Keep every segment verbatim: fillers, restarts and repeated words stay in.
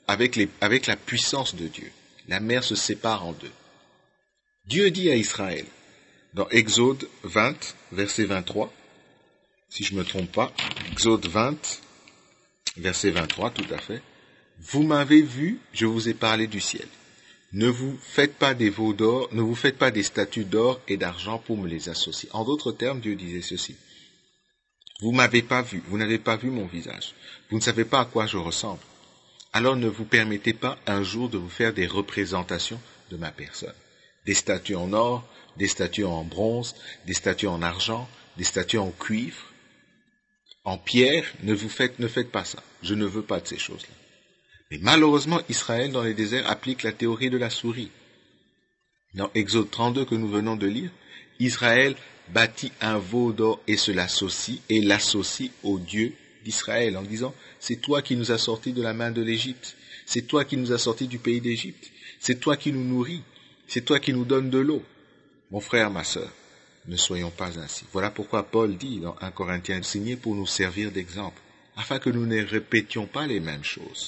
avec, les, avec la puissance de Dieu. La mer se sépare en deux. Dieu dit à Israël, dans Exode vingt, verset vingt-trois, si je ne me trompe pas, Exode vingt, verset vingt-trois, tout à fait, « Vous m'avez vu, je vous ai parlé du ciel. Ne vous faites pas des veaux d'or, ne vous faites pas des statues d'or et d'argent pour me les associer. » En d'autres termes, Dieu disait ceci. Vous m'avez pas vu, vous n'avez pas vu mon visage. Vous ne savez pas à quoi je ressemble. Alors ne vous permettez pas un jour de vous faire des représentations de ma personne. Des statues en or, des statues en bronze, des statues en argent, des statues en cuivre, en pierre. Ne vous faites, ne faites pas ça. Je ne veux pas de ces choses-là. Mais malheureusement, Israël, dans les déserts, applique la théorie de la souris. Dans Exode trente-deux que nous venons de lire, Israël bâtit un veau d'or et se l'associe, et l'associe au Dieu d'Israël, en disant, c'est toi qui nous as sortis de la main de l'Égypte, c'est toi qui nous as sortis du pays d'Égypte, c'est toi qui nous nourris, c'est toi qui nous donnes de l'eau. Mon frère, ma sœur, ne soyons pas ainsi. Voilà pourquoi Paul dit dans un Corinthiens, signé pour nous servir d'exemple, afin que nous ne répétions pas les mêmes choses.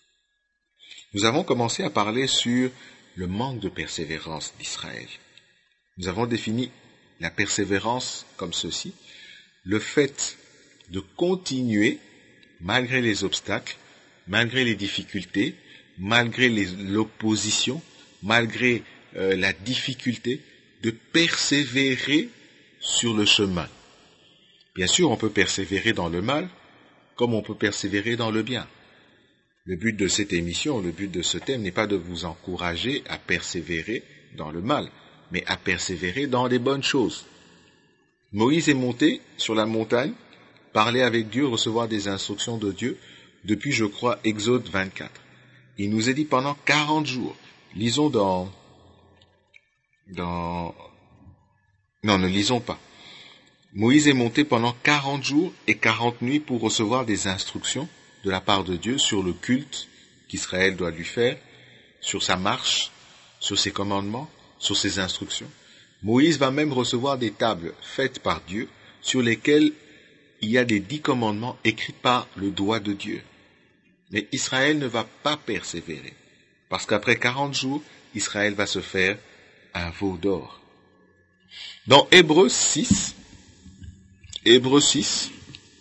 Nous avons commencé à parler sur le manque de persévérance d'Israël. Nous avons défini la persévérance comme ceci, le fait de continuer malgré les obstacles, malgré les difficultés, malgré les, l'opposition, malgré euh, la difficulté, de persévérer sur le chemin. Bien sûr, on peut persévérer dans le mal, comme on peut persévérer dans le bien. Le but de cette émission, le but de ce thème n'est pas de vous encourager à persévérer dans le mal, mais à persévérer dans les bonnes choses. Moïse est monté sur la montagne, parler avec Dieu, recevoir des instructions de Dieu, depuis, je crois, Exode vingt-quatre. Il nous est dit pendant quarante jours. Lisons dans... dans... Non, ne lisons pas. Moïse est monté pendant quarante jours et quarante nuits pour recevoir des instructions de la part de Dieu sur le culte qu'Israël doit lui faire, sur sa marche, sur ses commandements, sur ses instructions. Moïse va même recevoir des tables faites par Dieu sur lesquelles il y a des dix commandements écrits par le doigt de Dieu. Mais Israël ne va pas persévérer, parce qu'après quarante jours, Israël va se faire un veau d'or. Dans Hébreux six, Hébreux six,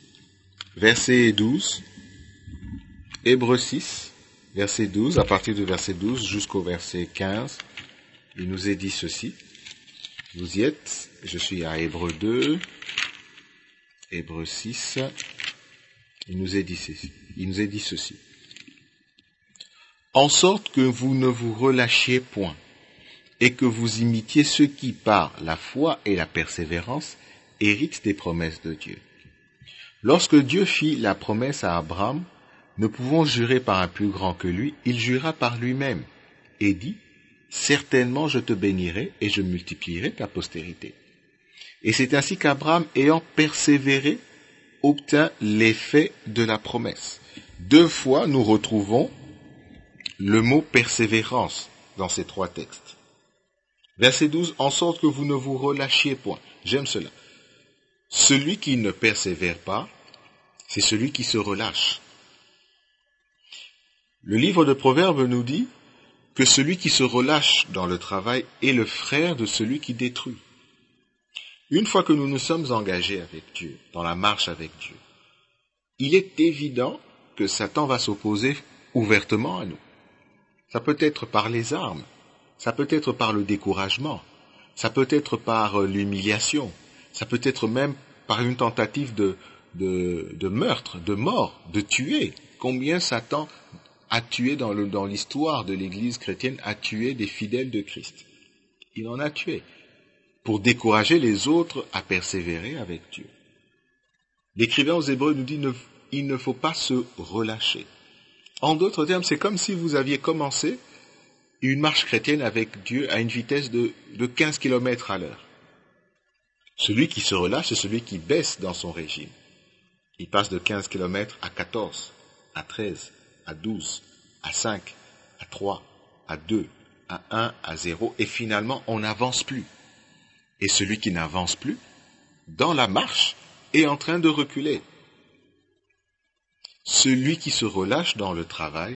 verset douze, Hébreux six, verset douze, à partir du verset douze jusqu'au verset quinze, il nous est dit ceci. Vous y êtes, je suis à Hébreux deux, Hébreux six, il nous est dit ceci. Il nous est dit ceci. En sorte que vous ne vous relâchiez point, et que vous imitiez ceux qui, par la foi et la persévérance, héritent des promesses de Dieu. Lorsque Dieu fit la promesse à Abraham, ne pouvant jurer par un plus grand que lui, il jura par lui-même, et dit, « Certainement je te bénirai et je multiplierai ta postérité. » Et c'est ainsi qu'Abraham, ayant persévéré, obtint l'effet de la promesse. Deux fois, nous retrouvons le mot persévérance dans ces trois textes. Verset douze, « En sorte que vous ne vous relâchiez point. » J'aime cela. Celui qui ne persévère pas, c'est celui qui se relâche. Le livre de Proverbes nous dit que celui qui se relâche dans le travail est le frère de celui qui détruit. Une fois que nous nous sommes engagés avec Dieu, dans la marche avec Dieu, il est évident que Satan va s'opposer ouvertement à nous. Ça peut être par les armes, ça peut être par le découragement, ça peut être par l'humiliation, ça peut être même par une tentative de, de, de meurtre, de mort, de tuer. Combien Satan a tué dans, le, dans l'histoire de l'Église chrétienne, a tué des fidèles de Christ. Il en a tué pour décourager les autres à persévérer avec Dieu. L'écrivain aux Hébreux nous dit ne, il ne faut pas se relâcher. En d'autres termes, c'est comme si vous aviez commencé une marche chrétienne avec Dieu à une vitesse de, de quinze kilomètres à l'heure. Celui qui se relâche, c'est celui qui baisse dans son régime. Il passe de quinze kilomètres à quatorze, à treize, à douze, à cinq, à trois, à deux, à un, à zéro, et finalement on n'avance plus. Et celui qui n'avance plus, dans la marche, est en train de reculer. Celui qui se relâche dans le travail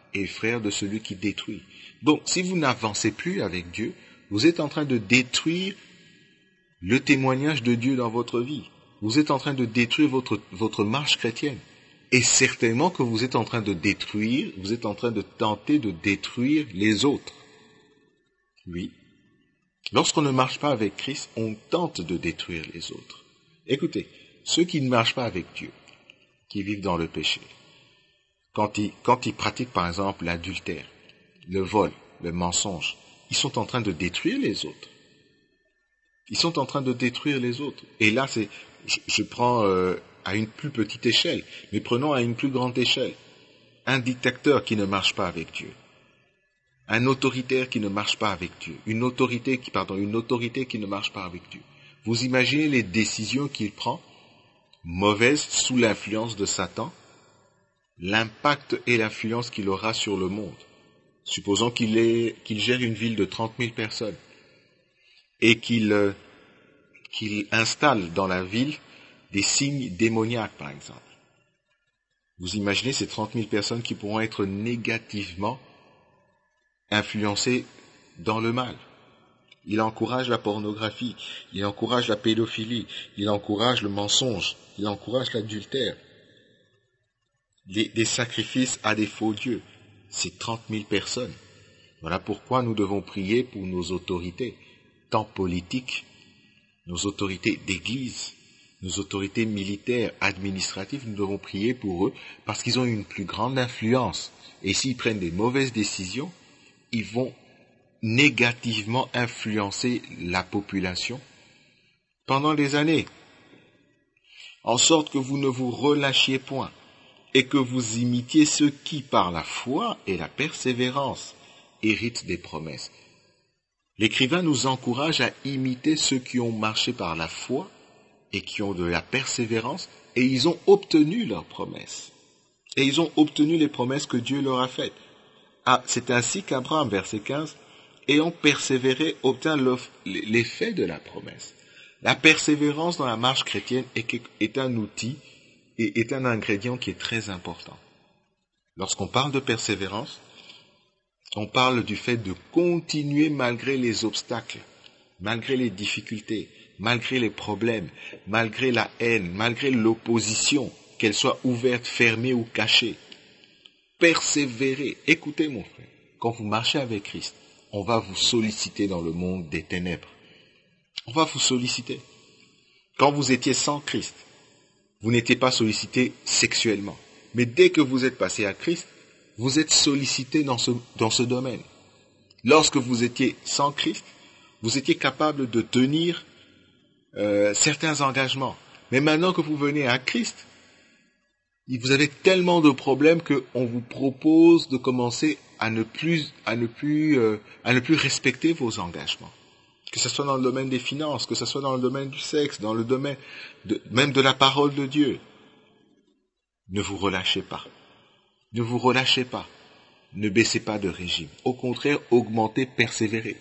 et frère de celui qui détruit. Donc, si vous n'avancez plus avec Dieu, vous êtes en train de détruire le témoignage de Dieu dans votre vie. Vous êtes en train de détruire votre, votre marche chrétienne. Et certainement que vous êtes en train de détruire, vous êtes en train de tenter de détruire les autres. Oui. Lorsqu'on ne marche pas avec Christ, on tente de détruire les autres. Écoutez, ceux qui ne marchent pas avec Dieu, qui vivent dans le péché, quand ils, quand ils pratiquent par exemple l'adultère, le vol, le mensonge, ils sont en train de détruire les autres. Ils sont en train de détruire les autres. Et là, c'est, je, je prends euh, à une plus petite échelle, mais prenons à une plus grande échelle. Un dictateur qui ne marche pas avec Dieu. Un autoritaire qui ne marche pas avec Dieu. Une autorité qui, pardon, une autorité qui ne marche pas avec Dieu. Vous imaginez les décisions qu'il prend, mauvaises, sous l'influence de Satan, l'impact et l'influence qu'il aura sur le monde. Supposons qu'il est, qu'il gère une ville de trente mille personnes et qu'il, euh, qu'il installe dans la ville des signes démoniaques, par exemple. Vous imaginez ces trente mille personnes qui pourront être négativement influencées dans le mal. Il encourage la pornographie, il encourage la pédophilie, il encourage le mensonge, il encourage l'adultère. Des, des sacrifices à des faux dieux. C'est trente mille personnes. Voilà pourquoi nous devons prier pour nos autorités, tant politiques, nos autorités d'église, nos autorités militaires, administratives, nous devons prier pour eux parce qu'ils ont une plus grande influence. Et s'ils prennent des mauvaises décisions, ils vont négativement influencer la population pendant des années, en sorte que vous ne vous relâchiez point et que vous imitiez ceux qui, par la foi et la persévérance, héritent des promesses. L'écrivain nous encourage à imiter ceux qui ont marché par la foi et qui ont de la persévérance, et ils ont obtenu leurs promesses. Et ils ont obtenu les promesses que Dieu leur a faites. Ah, c'est ainsi qu'Abraham, verset quinze, ayant persévéré, obtint l'effet de la promesse. La persévérance dans la marche chrétienne est, est un outil et est un ingrédient qui est très important. Lorsqu'on parle de persévérance, on parle du fait de continuer malgré les obstacles, malgré les difficultés, malgré les problèmes, malgré la haine, malgré l'opposition, qu'elle soit ouverte, fermée ou cachée. Persévérer. Écoutez mon frère, quand vous marchez avec Christ, on va vous solliciter dans le monde des ténèbres. On va vous solliciter. Quand vous étiez sans Christ, vous n'étiez pas sollicité sexuellement. Mais dès que vous êtes passé à Christ, vous êtes sollicité dans ce, dans ce domaine. Lorsque vous étiez sans Christ, vous étiez capable de tenir euh, certains engagements. Mais maintenant que vous venez à Christ, vous avez tellement de problèmes qu'on vous propose de commencer à ne plus, à ne plus, euh, à ne plus respecter vos engagements. Que ce soit dans le domaine des finances, que ce soit dans le domaine du sexe, dans le domaine de, même de la parole de Dieu. Ne vous relâchez pas. Ne vous relâchez pas. Ne baissez pas de régime. Au contraire, augmentez, persévérez.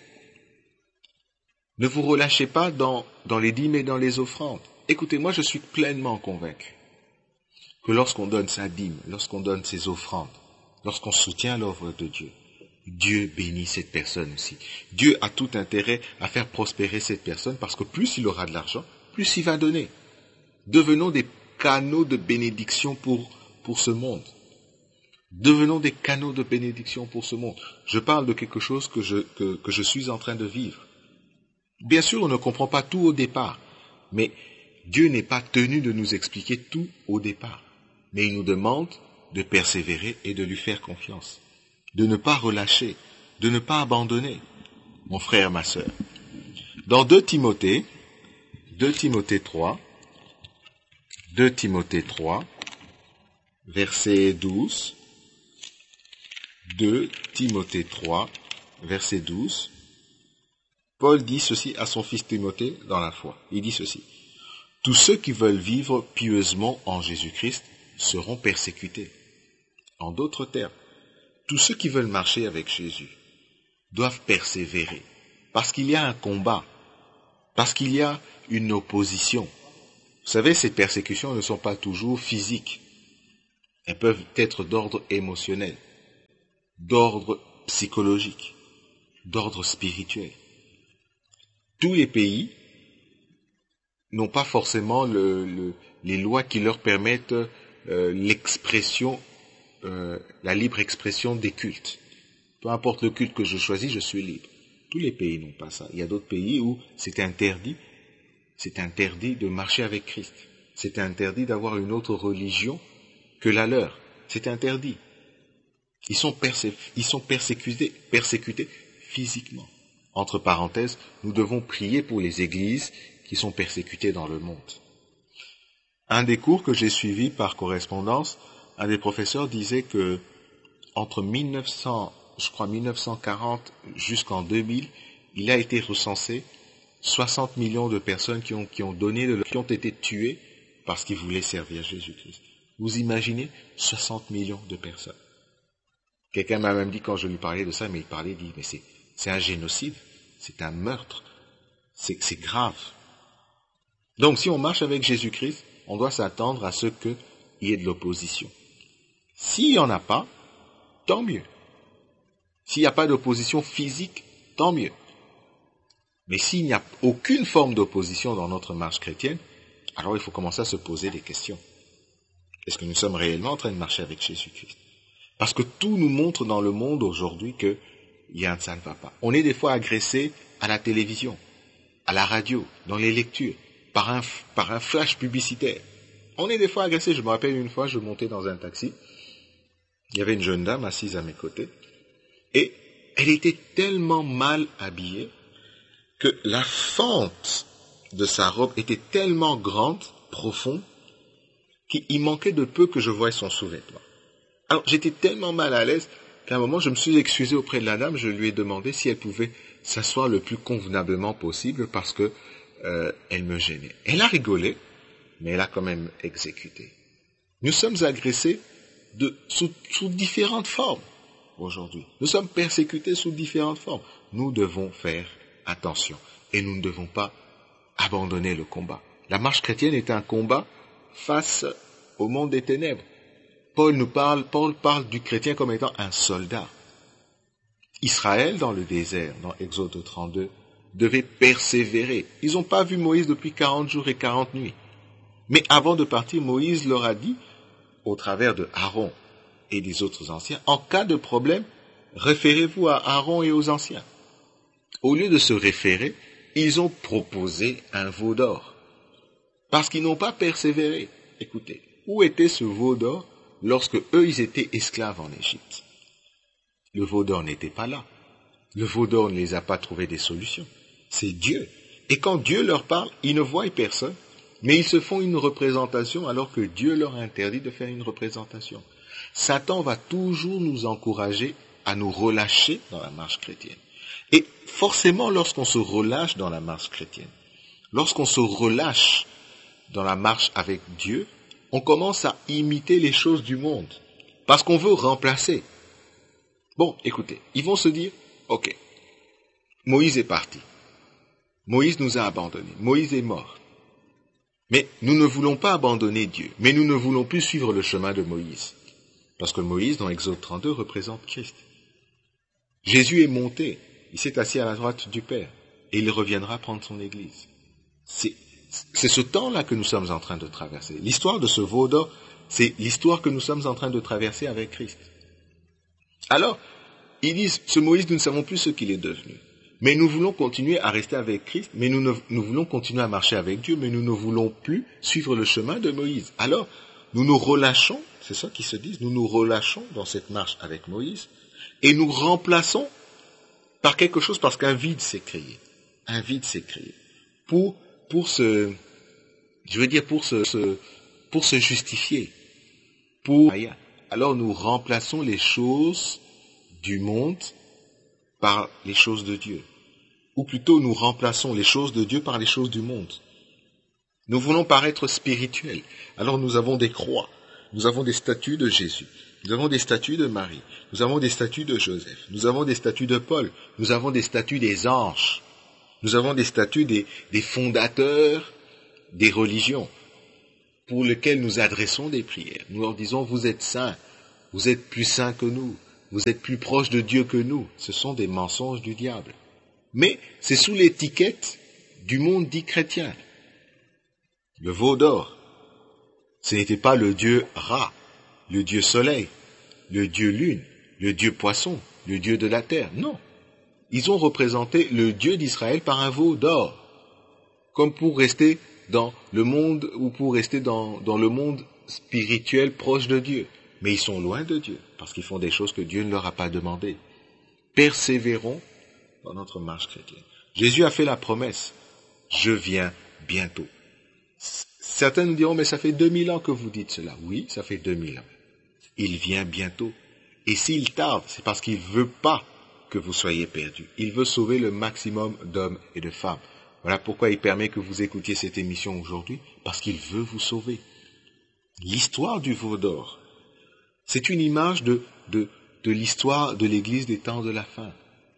Ne vous relâchez pas dans, dans les dîmes et dans les offrandes. Écoutez, moi je suis pleinement convaincu que lorsqu'on donne sa dîme, lorsqu'on donne ses offrandes, lorsqu'on soutient l'œuvre de Dieu, Dieu bénit cette personne aussi. Dieu a tout intérêt à faire prospérer cette personne parce que plus il aura de l'argent, plus il va donner. Devenons des canaux de bénédiction pour, pour ce monde. Devenons des canaux de bénédiction pour ce monde. Je parle de quelque chose que je, que, que je suis en train de vivre. Bien sûr, on ne comprend pas tout au départ, mais Dieu n'est pas tenu de nous expliquer tout au départ. Mais il nous demande de persévérer et de lui faire confiance. De ne pas relâcher, de ne pas abandonner, mon frère, ma sœur. Dans deux Timothée, deux Timothée trois, deux Timothée trois, verset douze, deux Timothée trois, verset douze, Paul dit ceci à son fils Timothée dans la foi. Il dit ceci: tous ceux qui veulent vivre pieusement en Jésus-Christ seront persécutés. En d'autres termes, tous ceux qui veulent marcher avec Jésus doivent persévérer, parce qu'il y a un combat, parce qu'il y a une opposition. Vous savez, ces persécutions ne sont pas toujours physiques. Elles peuvent être d'ordre émotionnel. d'ordre psychologique, d'ordre spirituel. Tous les pays n'ont pas forcément le, le, les lois qui leur permettent euh, l'expression, euh, la libre expression des cultes. Peu importe le culte que je choisis, je suis libre. Tous les pays n'ont pas ça. Il y a d'autres pays où c'est interdit, c'est interdit de marcher avec Christ. C'est interdit d'avoir une autre religion que la leur. C'est interdit. Ils sont, persé- ils sont persécutés, persécutés physiquement. Entre parenthèses, nous devons prier pour les églises qui sont persécutées dans le monde. Un des cours que j'ai suivis par correspondance, un des professeurs disait que entre mille neuf cents, je crois mille neuf cent quarante jusqu'en deux mille, il a été recensé soixante millions de personnes qui ont, qui ont donné, de, qui ont été tuées parce qu'ils voulaient servir Jésus-Christ. Vous imaginez soixante millions de personnes. Quelqu'un m'a même dit quand je lui parlais de ça, mais il parlait, il dit, mais c'est, c'est un génocide, c'est un meurtre, c'est, c'est grave. Donc si on marche avec Jésus-Christ, on doit s'attendre à ce qu'il y ait de l'opposition. S'il n'y en a pas, tant mieux. S'il n'y a pas d'opposition physique, tant mieux. Mais s'il n'y a aucune forme d'opposition dans notre marche chrétienne, alors il faut commencer à se poser des questions. Est-ce que nous sommes réellement en train de marcher avec Jésus-Christ? Parce que tout nous montre dans le monde aujourd'hui que il y a un ça ne va pas. On est des fois agressé à la télévision, à la radio, dans les lectures, par un, par un flash publicitaire. On est des fois agressé. Je me rappelle une fois, je montais dans un taxi. Il y avait une jeune dame assise à mes côtés. Et elle était tellement mal habillée que la fente de sa robe était tellement grande, profonde, qu'il manquait de peu que je voie son sous-vêtement. Alors j'étais tellement mal à l'aise qu'à un moment je me suis excusé auprès de la dame, je lui ai demandé si elle pouvait s'asseoir le plus convenablement possible parce que euh, elle me gênait. Elle a rigolé, mais elle a quand même exécuté. Nous sommes agressés de, sous, sous différentes formes aujourd'hui. Nous sommes persécutés sous différentes formes. Nous devons faire attention et nous ne devons pas abandonner le combat. La marche chrétienne est un combat face au monde des ténèbres. Paul nous parle, Paul parle du chrétien comme étant un soldat. Israël, dans le désert, dans Exode trente-deux, devait persévérer. Ils n'ont pas vu Moïse depuis quarante jours et quarante nuits. Mais avant de partir, Moïse leur a dit, au travers de Aaron et des autres anciens, en cas de problème, référez-vous à Aaron et aux anciens. Au lieu de se référer, ils ont proposé un veau d'or. Parce qu'ils n'ont pas persévéré. Écoutez, où était ce veau d'or lorsque eux, ils étaient esclaves en Égypte? Le veau d'or n'était pas là. Le veau d'or ne les a pas trouvé des solutions. C'est Dieu. Et quand Dieu leur parle, ils ne voient personne, mais ils se font une représentation alors que Dieu leur interdit de faire une représentation. Satan va toujours nous encourager à nous relâcher dans la marche chrétienne. Et forcément, lorsqu'on se relâche dans la marche chrétienne, lorsqu'on se relâche dans la marche avec Dieu, on commence à imiter les choses du monde, parce qu'on veut remplacer. Bon, écoutez, ils vont se dire, ok, Moïse est parti, Moïse nous a abandonnés, Moïse est mort. Mais nous ne voulons pas abandonner Dieu, mais nous ne voulons plus suivre le chemin de Moïse, parce que Moïse, dans Exode trente-deux, représente Christ. Jésus est monté, il s'est assis à la droite du Père, et il reviendra prendre son Église. C'est C'est ce temps-là que nous sommes en train de traverser. L'histoire de ce veau d'or, c'est l'histoire que nous sommes en train de traverser avec Christ. Alors, ils disent, ce Moïse, nous ne savons plus ce qu'il est devenu. Mais nous voulons continuer à rester avec Christ, mais nous, ne, nous voulons continuer à marcher avec Dieu, mais nous ne voulons plus suivre le chemin de Moïse. Alors, nous nous relâchons, c'est ça qu'ils se disent, nous nous relâchons dans cette marche avec Moïse, et nous remplaçons par quelque chose, parce qu'un vide s'est créé. Un vide s'est créé. Pour pour se, je veux dire pour se, se pour se justifier, pour alors nous remplaçons les choses du monde par les choses de Dieu, ou plutôt nous remplaçons les choses de Dieu par les choses du monde. Nous voulons paraître spirituels, alors nous avons des croix, nous avons des statues de Jésus, nous avons des statues de Marie, nous avons des statues de Joseph, nous avons des statues de Paul, nous avons des statues des anges. Nous avons des statues des, des fondateurs des religions pour lesquels nous adressons des prières. Nous leur disons, vous êtes saints, vous êtes plus saints que nous, vous êtes plus proche de Dieu que nous. Ce sont des mensonges du diable. Mais c'est sous l'étiquette du monde dit chrétien. Le veau d'or, ce n'était pas le dieu Ra, le dieu soleil, le dieu lune, le dieu poisson, le dieu de la terre. Non. Ils ont représenté le Dieu d'Israël par un veau d'or. Comme pour rester dans le monde, ou pour rester dans, dans le monde spirituel proche de Dieu. Mais ils sont loin de Dieu, parce qu'ils font des choses que Dieu ne leur a pas demandées. Persévérons dans notre marche chrétienne. Jésus a fait la promesse, je viens bientôt. Certains nous diront, mais ça fait deux mille ans que vous dites cela. Oui, ça fait deux mille ans. Il vient bientôt. Et s'il tarde, c'est parce qu'il ne veut pas que vous soyez perdus. Il veut sauver le maximum d'hommes et de femmes. Voilà pourquoi il permet que vous écoutiez cette émission aujourd'hui, parce qu'il veut vous sauver. L'histoire du veau d'or, c'est une image de, de, de l'histoire de l'Église des temps de la fin.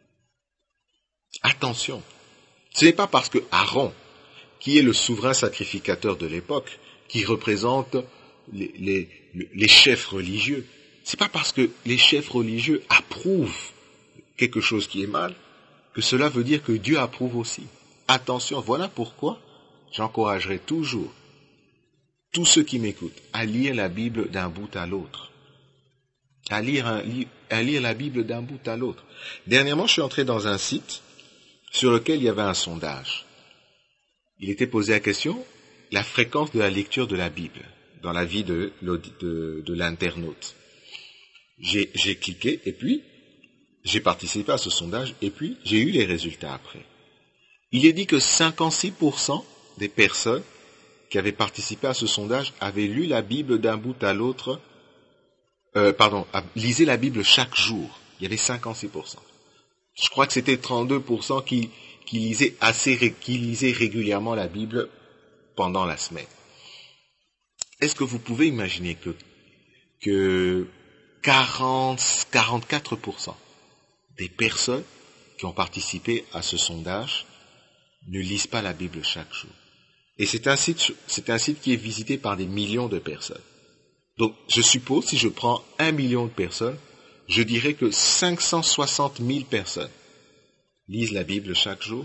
Attention, ce n'est pas parce que Aaron, qui est le souverain sacrificateur de l'époque, qui représente les, les, les chefs religieux, c'est pas parce que les chefs religieux approuvent quelque chose qui est mal, que cela veut dire que Dieu approuve aussi. Attention, voilà pourquoi j'encouragerai toujours tous ceux qui m'écoutent à lire la Bible d'un bout à l'autre. À lire, un, à lire la Bible d'un bout à l'autre. Dernièrement, je suis entré dans un site sur lequel il y avait un sondage. Il était posé la question, la fréquence de la lecture de la Bible dans la vie de, de, de l'internaute. J'ai, j'ai cliqué et puis j'ai participé à ce sondage et puis j'ai eu les résultats après. Il est dit que cinquante-six pour cent des personnes qui avaient participé à ce sondage avaient lu la Bible d'un bout à l'autre, euh, pardon, lisaient la Bible chaque jour. Il y avait cinquante-six pour cent. Je crois que c'était trente-deux pour cent qui, qui lisaient assez, qui lisaient régulièrement la Bible pendant la semaine. Est-ce que vous pouvez imaginer que, que quarante, quarante-quatre pour cent des personnes qui ont participé à ce sondage ne lisent pas la Bible chaque jour? Et c'est un site, c'est un site qui est visité par des millions de personnes. Donc, je suppose, si je prends un million de personnes, je dirais que cinq cent soixante mille personnes lisent la Bible chaque jour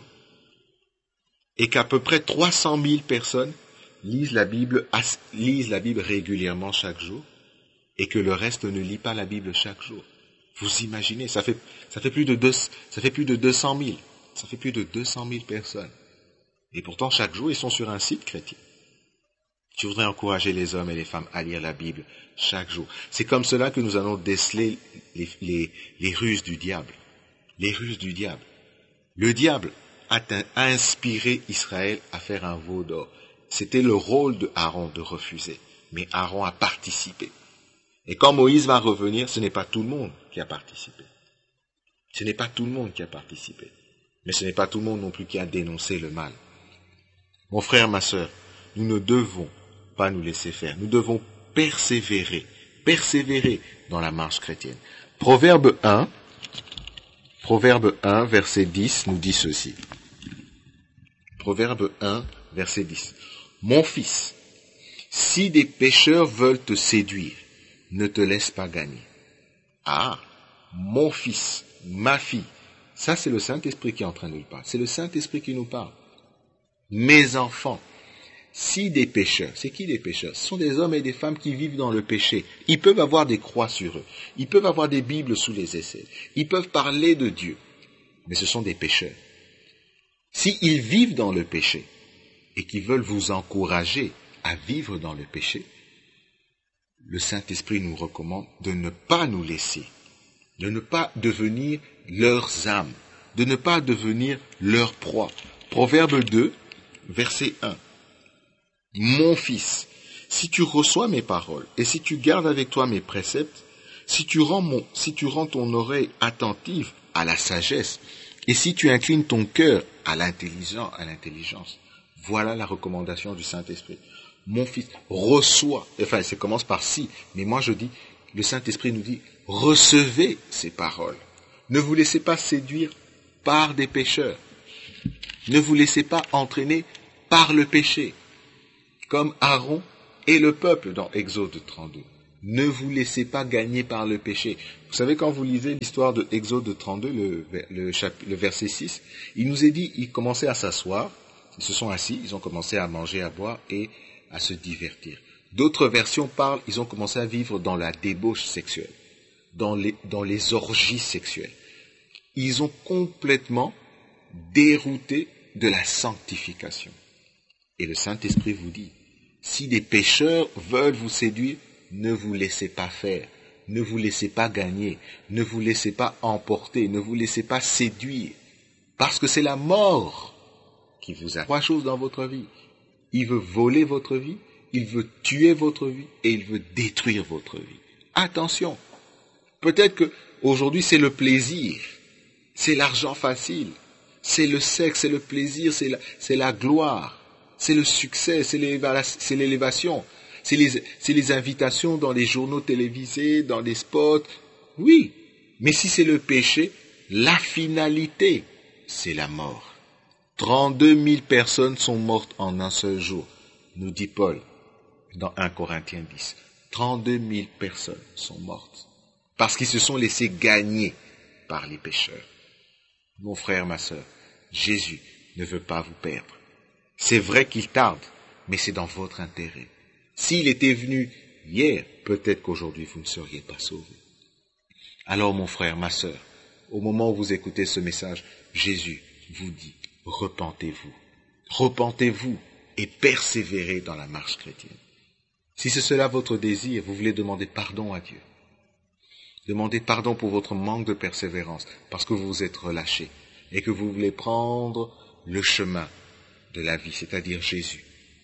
et qu'à peu près trois cent mille personnes lisent la Bible, lisent la Bible régulièrement chaque jour et que le reste ne lit pas la Bible chaque jour. Vous imaginez, ça fait, ça fait plus de deux, ça fait plus de deux cent mille. Ça fait plus de deux cent mille personnes. Et pourtant, chaque jour, ils sont sur un site chrétien. Je voudrais encourager les hommes et les femmes à lire la Bible chaque jour. C'est comme cela que nous allons déceler les, les, les ruses du diable. Les ruses du diable. Le diable a, a inspiré Israël à faire un veau d'or. C'était le rôle de Aaron de refuser. Mais Aaron a participé. Et quand Moïse va revenir, ce n'est pas tout le monde qui a participé. Ce n'est pas tout le monde qui a participé. Mais ce n'est pas tout le monde non plus qui a dénoncé le mal. Mon frère, ma sœur, nous ne devons pas nous laisser faire. Nous devons persévérer, persévérer dans la marche chrétienne. Proverbe un, Proverbe un, verset dix, nous dit ceci. Proverbe un, verset dix. Mon fils, si des pécheurs veulent te séduire, ne te laisse pas gagner. Ah, mon fils, ma fille, ça c'est le Saint-Esprit qui est en train de nous parler. C'est le Saint-Esprit qui nous parle. Mes enfants, si des pécheurs, c'est qui des pécheurs? Ce sont des hommes et des femmes qui vivent dans le péché. Ils peuvent avoir des croix sur eux. Ils peuvent avoir des Bibles sous les aisselles. Ils peuvent parler de Dieu. Mais ce sont des pécheurs. S'ils vivent dans le péché et qu'ils veulent vous encourager à vivre dans le péché, le Saint-Esprit nous recommande de ne pas nous laisser, de ne pas devenir leurs âmes, de ne pas devenir leur proie. Proverbe deux, verset un. Mon fils, si tu reçois mes paroles et si tu gardes avec toi mes préceptes, si tu rends, mon, si tu rends ton oreille attentive à la sagesse et si tu inclines ton cœur à l'intelligence, à l'intelligence, voilà la recommandation du Saint-Esprit. Mon fils, reçois, enfin ça commence par si, mais moi je dis, le Saint-Esprit nous dit, recevez ces paroles. Ne vous laissez pas séduire par des pécheurs. Ne vous laissez pas entraîner par le péché, comme Aaron et le peuple dans Exode trente-deux. Ne vous laissez pas gagner par le péché. Vous savez, quand vous lisez l'histoire de Exode trente-deux, le, le, chapitre, le verset six, il nous est dit, ils commençaient à s'asseoir, ils se sont assis, ils ont commencé à manger, à boire et à se divertir. D'autres versions parlent, ils ont commencé à vivre dans la débauche sexuelle, dans les, dans les orgies sexuelles. Ils ont complètement dérouté de la sanctification. Et le Saint-Esprit vous dit, si des pécheurs veulent vous séduire, ne vous laissez pas faire, ne vous laissez pas gagner, ne vous laissez pas emporter, ne vous laissez pas séduire, parce que c'est la mort qui vous a. Trois choses dans votre vie. Il veut voler votre vie, il veut tuer votre vie et il veut détruire votre vie. Attention, peut-être que aujourd'hui c'est le plaisir, c'est l'argent facile, c'est le sexe, c'est le plaisir, c'est la, c'est la gloire, c'est le succès, c'est l'élévation. C'est les, c'est les invitations dans les journaux télévisés, dans les spots. Oui, mais si c'est le péché, la finalité, c'est la mort. trente-deux mille personnes sont mortes en un seul jour, nous dit Paul dans un Corinthiens dix. trente-deux mille personnes sont mortes parce qu'ils se sont laissés gagner par les pécheurs. Mon frère, ma sœur, Jésus ne veut pas vous perdre. C'est vrai qu'il tarde, mais c'est dans votre intérêt. S'il était venu hier, peut-être qu'aujourd'hui vous ne seriez pas sauvés. Alors mon frère, ma sœur, au moment où vous écoutez ce message, Jésus vous dit, repentez-vous, repentez-vous et persévérez dans la marche chrétienne. Si c'est cela votre désir, vous voulez demander pardon à Dieu. Demandez pardon pour votre manque de persévérance, parce que vous vous êtes relâché et que vous voulez prendre le chemin de la vie, c'est-à-dire Jésus.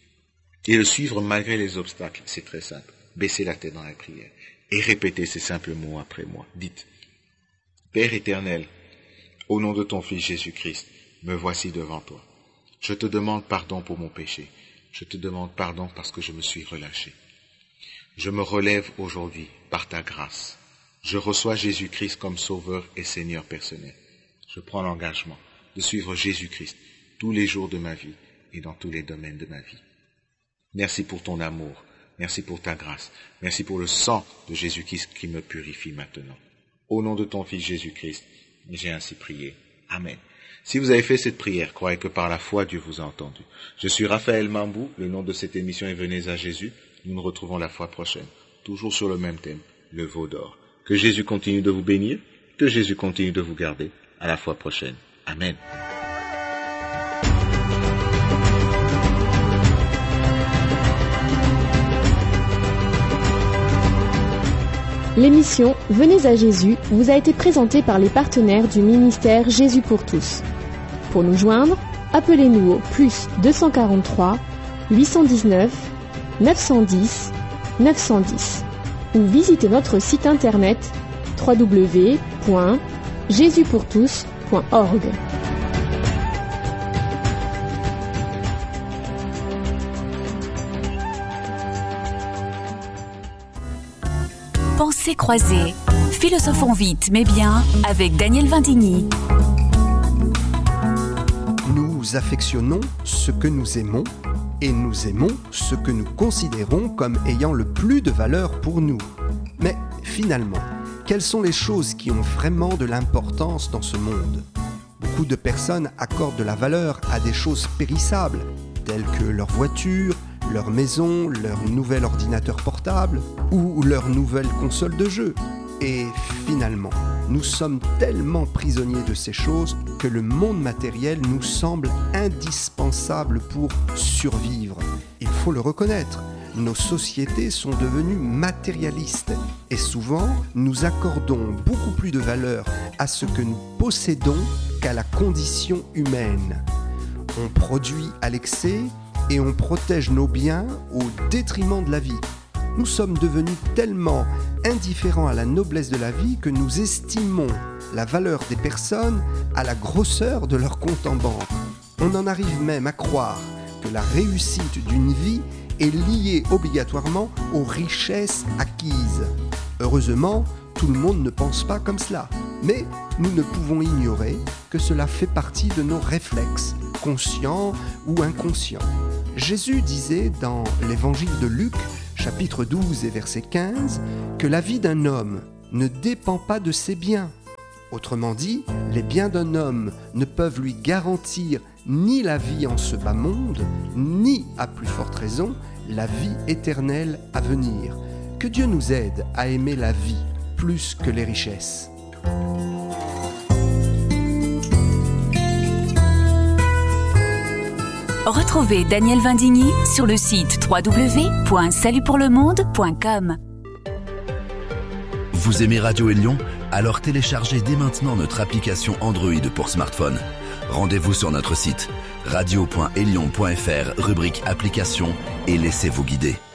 Et le suivre malgré les obstacles, c'est très simple. Baissez la tête dans la prière et répétez ces simples mots après moi. Dites, Père éternel, au nom de ton Fils Jésus-Christ, me voici devant toi. Je te demande pardon pour mon péché. Je te demande pardon parce que je me suis relâché. Je me relève aujourd'hui par ta grâce. Je reçois Jésus-Christ comme Sauveur et Seigneur personnel. Je prends l'engagement de suivre Jésus-Christ tous les jours de ma vie et dans tous les domaines de ma vie. Merci pour ton amour, merci pour ta grâce, merci pour le sang de Jésus-Christ qui me purifie maintenant. Au nom de ton Fils Jésus-Christ, j'ai ainsi prié. Amen. Si vous avez fait cette prière, croyez que par la foi, Dieu vous a entendu. Je suis Raphaël Mambou, le nom de cette émission est Venez à Jésus. Nous nous retrouvons la fois prochaine, toujours sur le même thème, le veau d'or. Que Jésus continue de vous bénir, que Jésus continue de vous garder. À la fois prochaine. Amen. L'émission Venez à Jésus vous a été présentée par les partenaires du ministère Jésus pour tous. Pour nous joindre, appelez-nous au plus deux cent quarante-trois, huit cent dix-neuf, neuf cent dix, neuf cent dix ou visitez notre site internet w w w point jésus pour tous point org. Pensées croisées, philosophons vite mais bien avec Daniel Vindigny. Nous affectionnons ce que nous aimons et nous aimons ce que nous considérons comme ayant le plus de valeur pour nous. Mais finalement, quelles sont les choses qui ont vraiment de l'importance dans ce monde ? Beaucoup de personnes accordent de la valeur à des choses périssables, telles que leur voiture, leur maison, leur nouvel ordinateur portable ou leur nouvelle console de jeu. Et finalement, nous sommes tellement prisonniers de ces choses que le monde matériel nous semble indispensable pour survivre. Il faut le reconnaître, nos sociétés sont devenues matérialistes et souvent nous accordons beaucoup plus de valeur à ce que nous possédons qu'à la condition humaine. On produit à l'excès et on protège nos biens au détriment de la vie. Nous sommes devenus tellement indifférents à la noblesse de la vie que nous estimons la valeur des personnes à la grosseur de leur compte en banque. On en arrive même à croire que la réussite d'une vie est liée obligatoirement aux richesses acquises. Heureusement, tout le monde ne pense pas comme cela, mais nous ne pouvons ignorer que cela fait partie de nos réflexes, conscients ou inconscients. Jésus disait dans l'évangile de Luc, chapitre douze et verset quinze, que la vie d'un homme ne dépend pas de ses biens. Autrement dit, les biens d'un homme ne peuvent lui garantir ni la vie en ce bas monde, ni, à plus forte raison, la vie éternelle à venir. Que Dieu nous aide à aimer la vie plus que les richesses. Retrouvez Daniel Vindigny sur le site w w w point salut pour le monde point com. Vous aimez Radio Élion ? Alors téléchargez dès maintenant notre application Android pour smartphone. Rendez-vous sur notre site radio point élion point f r, rubrique applications, et laissez-vous guider.